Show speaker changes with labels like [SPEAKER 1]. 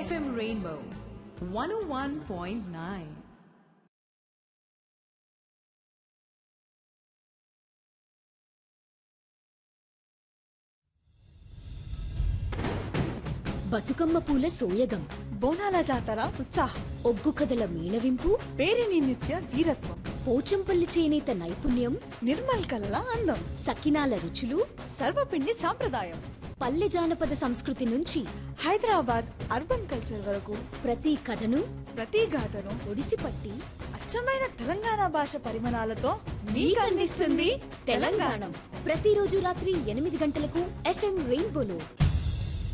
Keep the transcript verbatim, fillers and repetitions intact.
[SPEAKER 1] F M Rainbow one oh one point nine.
[SPEAKER 2] Bathukamma పూల సోయగం,
[SPEAKER 3] బోనాల జాతర ఉత్సాహం,
[SPEAKER 2] ఒగ్గు కథల మేళవింపు,
[SPEAKER 3] పేరిని నిత్య వీరత్వం,
[SPEAKER 2] పోచంపల్లి చేనేత నైపుణ్యం,
[SPEAKER 3] నిర్మల్ కళల అందం,
[SPEAKER 2] సకినాల రుచులు,
[SPEAKER 3] సర్వపిండి సాంప్రదాయం,
[SPEAKER 2] పల్లె జానపద సంస్కృతి నుంచి
[SPEAKER 3] హైదరాబాద్ అర్బన్ కల్చర్ వరకు
[SPEAKER 2] ప్రతి కథను
[SPEAKER 3] ప్రతి గాథను
[SPEAKER 2] ఒడిసిపట్టి
[SPEAKER 3] అచ్చమైన తెలంగాణ భాష పరిమాణాలతో మీకు అందిస్తుంది
[SPEAKER 2] తెలంగాణ. ప్రతిరోజు రాత్రి ఎనిమిది గంటలకు ఎఫ్ఎం రెయిన్బోలో.